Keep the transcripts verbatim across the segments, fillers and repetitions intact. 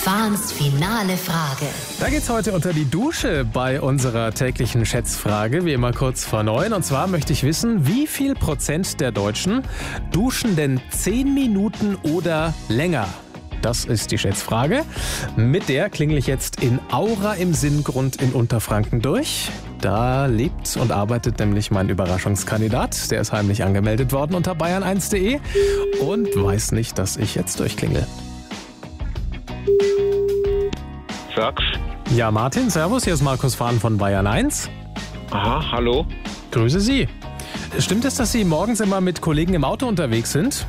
Fahns finale Frage. Da geht's heute unter die Dusche bei unserer täglichen Schätzfrage, wie immer kurz vor neun. Und zwar möchte ich wissen, wie viel Prozent der Deutschen duschen denn zehn Minuten oder länger? Das ist die Schätzfrage. Mit der klingel ich jetzt in Aura im Sinngrund in Unterfranken durch. Da lebt und arbeitet nämlich mein Überraschungskandidat. Der ist heimlich angemeldet worden unter bayern eins punkt de und weiß nicht, dass ich jetzt durchklingel. Sag's. Ja, Martin, servus, hier ist Markus Fahn von Bayern eins. Aha, hallo. Grüße Sie. Stimmt es, dass Sie morgens immer mit Kollegen im Auto unterwegs sind?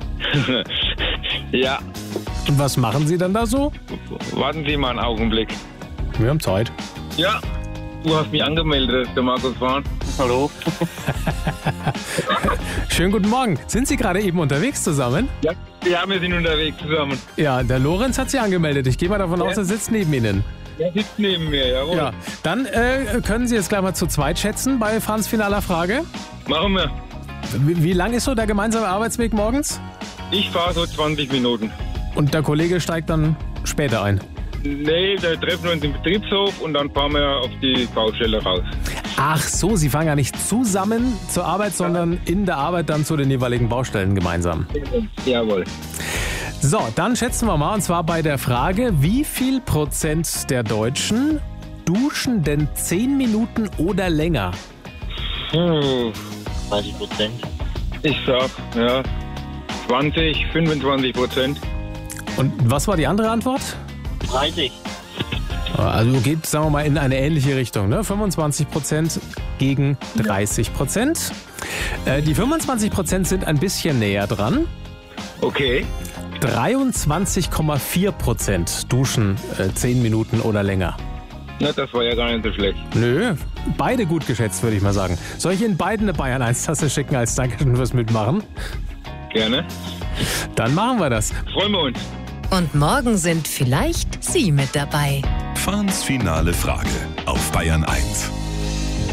Ja, Und was machen Sie dann da so? warten Sie mal einen Augenblick. Wir haben Zeit. Ja, du hast mich angemeldet, der Markus Fahn. Hallo. Schönen guten Morgen. Sind Sie gerade eben unterwegs zusammen? Ja, ja, wir sind unterwegs zusammen. Ja, der Lorenz hat Sie angemeldet. Ich gehe mal davon aus, er sitzt neben Ihnen. Der sitzt neben mir, jawohl. Ja, dann äh, können Sie jetzt gleich mal zu zweit schätzen bei Fahns finaler Frage. Machen wir. Wie, wie lang ist so der gemeinsame Arbeitsweg morgens? Ich fahre so zwanzig Minuten. Und der Kollege steigt dann später ein. Nee, da treffen wir uns im Betriebshof und dann fahren wir auf die Baustelle raus. Ach so, Sie fahren ja nicht zusammen zur Arbeit, sondern in der Arbeit dann zu den jeweiligen Baustellen gemeinsam. Jawohl. So, dann schätzen wir mal, und zwar bei der Frage, wie viel Prozent der Deutschen duschen denn zehn Minuten oder länger? Hm, dreißig Prozent. ich sag, ja, zwanzig, fünfundzwanzig Prozent. Und was war die andere Antwort? dreißig. Also geht, sagen wir mal, in eine ähnliche Richtung, ne? fünfundzwanzig Prozent gegen dreißig Prozent. Äh, die fünfundzwanzig Prozent sind ein bisschen näher dran. Okay. dreiundzwanzig Komma vier Prozent duschen äh, zehn Minuten oder länger. Na, das war ja gar nicht so schlecht. Nö, beide gut geschätzt, würde ich mal sagen. Soll ich Ihnen beiden eine Bayern eins Tasse schicken als Dankeschön fürs Mitmachen? Gerne. Dann machen wir das. Freuen wir uns. Und morgen sind vielleicht Sie mit dabei. Fahns finale Frage auf Bayern eins.